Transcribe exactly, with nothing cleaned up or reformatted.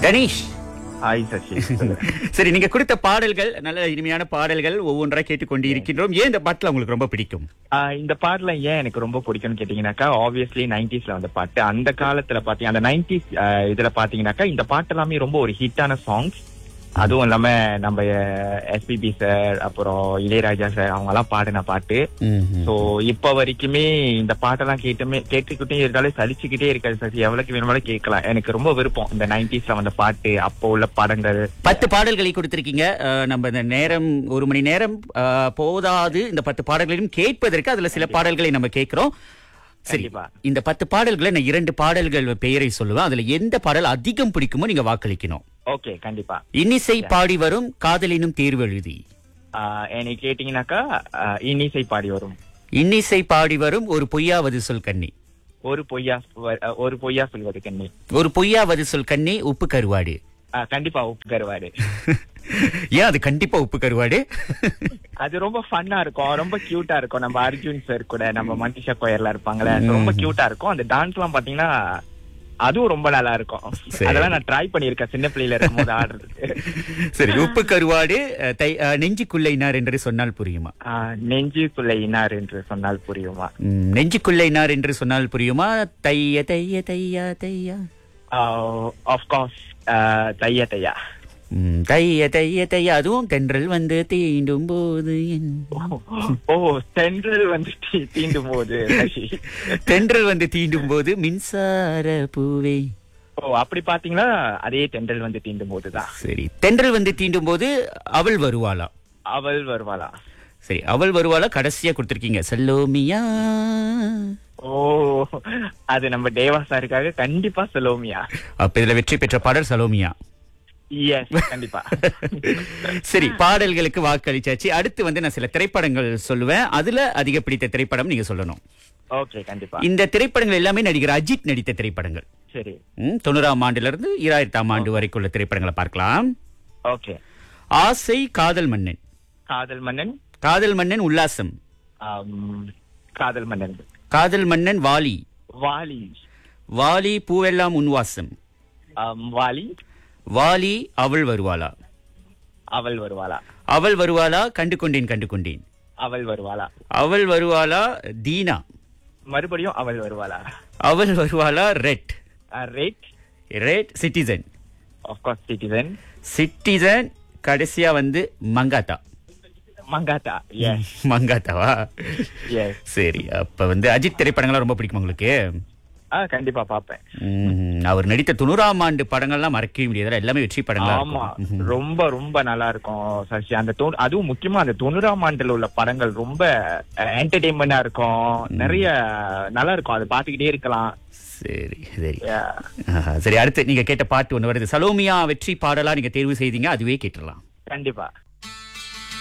Tanish. Hi Sasi. சரி, நீங்க கொடுத்த பாடல்கள் நல்ல இனிமையான பாடல்கள் ஒவ்வொன்றா கேட்டுக்கொண்டு இருக்கின்றோம். ஏன் இந்த பாட்டுல உங்களுக்கு ரொம்ப பிடிக்கும்? ஆஹ் இந்த பாட்டுல ஏன் எனக்கு ரொம்ப பிடிக்கும்னு கேட்டீங்கன்னாக்கா, ஆப்வியஸ்லி நைன்டிஸ்ல வந்த பாட்டு. அந்த காலத்துல பாத்தீங்க, அந்த நைன்டிஸ் இதுல பாத்தீங்கன்னாக்கா இந்த பாட்டு எல்லாமே ரொம்ப ஒரு ஹிட்டான சாங்ஸ். அதுவும் இல்லாம நம்ம எஸ்பிபி சார், அப்புறம் இளையராஜா சார், அவங்க எல்லாம் பாடின பாட்டு. சோ இப்ப வரைக்குமே இந்த பாட்டெல்லாம் கேட்டுமே கேட்டுக்கிட்டே இருக்காலே சலிச்சுக்கிட்டே இருக்காது சார். எவ்வளவுக்கு வேணுமாலும் கேட்கலாம். எனக்கு ரொம்ப விருப்பம் இந்த நைன்டிஸ்ல வந்த பாட்டு, அப்போ உள்ள படங்கள். பத்து பாடல்களை கொடுத்திருக்கீங்க. அஹ், நம்ம இந்த நேரம் ஒரு மணி நேரம் அஹ், போதாது இந்த பத்து பாடல்களையும் கேட்பதற்கு. அதுல சில பாடல்களை நம்ம கேட்கிறோம். சரி, கண்டிப்பா. இந்த பத்து பாடல்களை நான் இரண்டு பாடல்கள் பெயரை சொல்லுவேன். அதுல எந்த பாடல் அதிகம் பிடிக்குமோ நீங்க வாக்களிக்கணும். ஓகே, கண்டிப்பா. இன்னிசை பாடி வரும் காதலினும் தேர்வு எழுதி. ஆஹ் என்னை கேட்டீங்கன்னாக்கா ஆஹ் இன்னிசை பாடி வரும். இன்னிசை பாடி வரும் ஒரு பொய்யாவது சொல் கண்ணி. ஒரு பொய்யா வ- ஒரு பொய்யா சொல்வது கண்ணி. ஒரு பொய்யாவது சொல் கண்ணி உப்பு கருவாடு. ஆஹ் கண்டிப்பா உப்பு கருவாடு. ஏன் அது கண்டிப்பா உப்பு கருவாடு? அது ரொம்ப ஃபன்னா இருக்கும், ரொம்ப கியூட்டா இருக்கும். நம்ம அர்ஜுன் சார் கூட நம்ம மனிஷா கோயர்ல இருப்பாங்களே, ரொம்ப கியூட்டா இருக்கும். அந்த டான்ஸ் எல்லாம் பாத்தீங்கன்னா அதுவும் ரொம்ப நல்லா இருக்கும். சரி. அதெல்லாம் நான் ட்ரை பண்ணிருக்கேன் சின்ன பிள்ளையில இருக்கும் போது ஆடுறதுக்கு. சரி, உப்பு கருவாடு. அஹ், தை- அஹ், நெஞ்சுக்குள்ளே இன்னார் என்று சொன்னால் புரியுமா? ஆஹ் நெஞ்சுக்குள்ள இன்னார் என்று சொன்னால் புரியுமா? ம், நெஞ்சுக்குள்ளே இன்னார் என்று சொன்னால் புரியுமா? தைய தைய தையா தையா. ஆஃப்கோர்ஸ் தையா தையா. ம், தைய தைய தையா. அதுவும் தென்றல் வந்து தீண்டும் போது என் ஓ, தென்றல் வந்து தீ- தீண்டும் போது. தென்றல் வந்து தீண்டும் போது மின்சார பூவே. ஓ, அப்படி பாத்தீங்கன்னா அதே தென்றல் வந்து தீண்டும் போதுதான். சரி, தென்றல் வந்து தீண்டும் போது அவள் வருவாளா? அவள் வருவாளா? சரி, அவள் வருவாளா கடைசியா கொடுத்திருக்கீங்க. சல்லோமியா. ஓ, அது நம்ம தேவா சாருக்காக கண்டிப்பா சலோமியா. அப்ப இதுல வெற்றி பெற்ற பாடல் சலோமியா. எஸ், கண்டிப்பா. சரி, பாடல்களுக்கு வாக்களிச்சாச்சு. அடுத்து வந்து நான் சில திரைப்படங்கள் சொல்லுவேன். அதுல அதிக பிடித்த திரைப்படம் நீங்க சொல்லணும். ஓகே, கண்டிப்பா. இந்த திரைப்படங்கள் எல்லாமே நடிகர் அஜித் நடித்த திரைப்படங்கள். சரி, ம், தொண்ணூறாம் ஆண்டுல இருந்து ஈராயிரத்தாம் ஆண்டு வரைக்கும் உள்ள திரைப்படங்களை பார்க்கலாம். ஓகே. ஆசை, காதல் மன்னன். காதல் மன்னன். காதல் மன்னன் உல்லாசம். ஆம், காதல் மன்னன். காதல் மன்னன் வாலி. வாலி. வாலி பூவெல்லாம் உன்வாசம். ஆம், வாலி. வாலி அவள் வருவாளா. அவள் வருவாளா? அவள் வருவாளா கண்டு கொண்டேன் கண்டு கொண்டேன். அவள் வருவாளா? அவள் வருவாளா தீனா. மறுபடியும் அவள் வருவாளா? அவள் வருவாளா red. Rate. Red citizen. Of course citizen. Citizen. கடைசியா வந்து மங்காத்தா. மங்காத்தா. எஸ், மங்காத்தாவா? எஸ். சரி, அப்ப வந்து அஜித் திரைப்படங்கள்லாம் ரொம்ப பிடிக்கும் உங்களுக்கு? ஆ, கண்டிப்பா பாப்பேன். ம், அவர் நடித்த தொண்ணூறாம் ஆண்டு படங்கள்லாம் மறக்கவே முடியாது. எல்லாமே வெற்றி படங்களா ஆமா, இருக்கும். ரொம்ப ரொம்ப நல்லா இருக்கும் சசி. அந்த தொ- அதுவும் முக்கியமா அந்த தொண்ணூறாம் ஆண்டுல உள்ள படங்கள் ரொம்ப என்டர்டெயின்மெண்டா இருக்கும். நிறைய நல்லா இருக்கும், அதை பாத்துக்கிட்டே இருக்கலாம். சரி சரி. Yeah. ஆஹா, சரி, அடுத்து நீங்க கேட்ட பாட்டு ஒண்ணு வருது. சலோமியா வெற்றி பாடலா நீங்க தேர்வு செய்தீங்க, அதுவே கேட்டுடலாம். கண்டிப்பா.